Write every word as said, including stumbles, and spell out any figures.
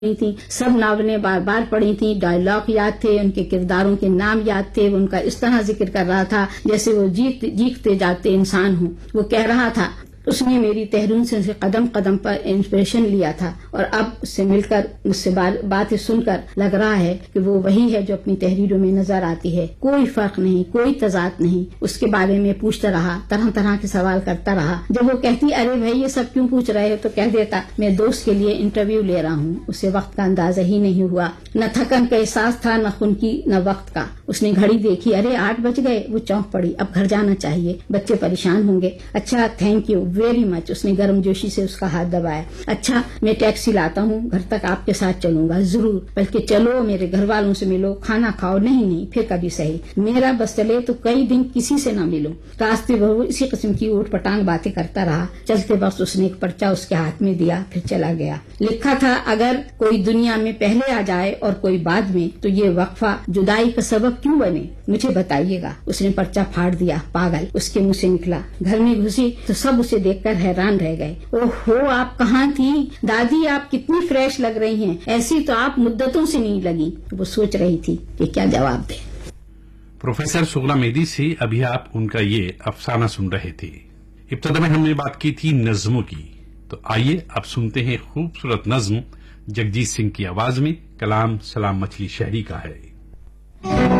تھی، سب ناولیں بار بار پڑھی تھیں، ڈائلاگ یاد تھے، ان کے کرداروں کے نام یاد تھے، ان کا اس طرح ذکر کر رہا تھا جیسے وہ جیکتے جاگتے انسان ہوں. وہ کہہ رہا تھا اس نے میری تحریر سے قدم قدم پر انسپریشن لیا تھا، اور اب اس سے مل کر مجھ سے باتیں سن کر لگ رہا ہے کہ وہ وہی ہے جو اپنی تحریروں میں نظر آتی ہے. کوئی فرق نہیں، کوئی تضاد نہیں. اس کے بارے میں پوچھتا رہا، طرح طرح کے سوال کرتا رہا. جب وہ کہتی ارے بھائی یہ سب کیوں پوچھ رہے ہو تو کہہ دیتا میں دوست کے لیے انٹرویو لے رہا ہوں. اسے وقت کا اندازہ ہی نہیں ہوا، نہ تھکن کا احساس تھا، نہ خون کی نہ وقت کا. اس نے گھڑی دیکھی، ارے آٹھ بج گئے. وہ چونک پڑی، اب گھر جانا چاہیے، بچے پریشان ہوں گے. اچھا تھینک یو ویری مچ. اس نے گرم جوشی سے اس کا ہاتھ دبایا. اچھا میں ٹیکسی لاتا ہوں، گھر تک آپ کے ساتھ چلوں گا. ضرور، بلکہ چلو میرے گھر والوں سے ملو، کھانا کھاؤ. نہیں نہیں پھر کبھی صحیح، میرا بس چلے تو کئی دن کسی سے نہ ملوں. راستے میں وہ اسی قسم کی اوٹ پٹانگ باتیں کرتا رہا. چلتے وقت اس نے ایک پرچہ اس کے ہاتھ میں دیا، پھر چلا گیا. لکھا تھا اگر کوئی دنیا میں پہلے آ جائے اور کوئی بعد میں تو یہ وقفہ جدائی کا سبب کیوں بنے، مجھے بتائیے گا. اس نے پرچہ پھاڑ دیا. پاگل اس کے منہ سے نکلا. گھر میں گھسی تو سب اسے دیکھ کر حیران رہ گئے. اوہ ہو آپ کہاں تھی دادی، آپ کتنی فریش لگ رہی ہیں، ایسی تو آپ مدتوں سے نہیں لگی. وہ سوچ رہی تھی کہ کیا جواب دے. پروفیسر شغلہ میدی سے ابھی آپ ان کا یہ افسانہ سن رہے تھے. ابتدا میں ہم نے بات کی تھی نظموں کی، تو آئیے اب سنتے ہیں خوبصورت نظم جگجیت سنگھ کی آواز میں. کلام سلام مچھلی شہری کا ہے.